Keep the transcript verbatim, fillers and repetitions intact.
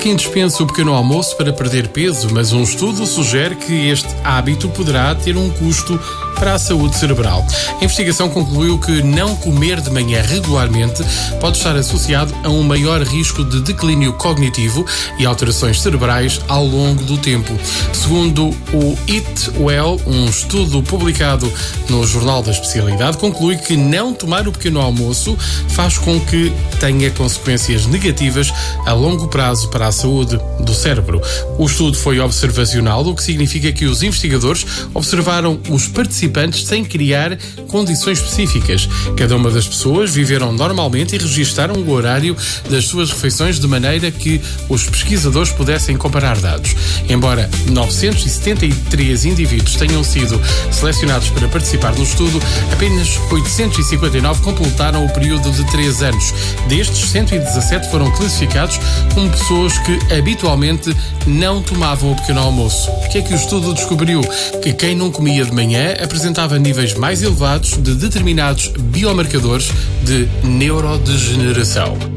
quem dispense o pequeno almoço para perder peso, mas um estudo sugere que este hábito poderá ter um custo para a saúde cerebral. A investigação concluiu que não comer de manhã regularmente pode estar associado a um maior risco de declínio cognitivo e alterações cerebrais ao longo do tempo. Segundo o Eat Well, um estudo publicado no Jornal da Especialidade, conclui que não tomar o pequeno almoço faz com que tenha consequências negativas a longo prazo para a saúde do cérebro. O estudo foi observacional, o que significa que os investigadores observaram os participantes sem criar condições específicas. Cada uma das pessoas viveram normalmente e registaram o horário das suas refeições de maneira que os pesquisadores pudessem comparar dados. Embora novecentos e setenta e três indivíduos tenham sido selecionados para participar do estudo, apenas oitocentos e cinquenta e nove completaram o período de três anos. Destes, cento e dezassete foram classificados como pessoas que habitualmente não tomavam o pequeno almoço. O que é que o estudo descobriu? Que quem não comia de manhã apresentava níveis mais elevados de determinados biomarcadores de neurodegeneração.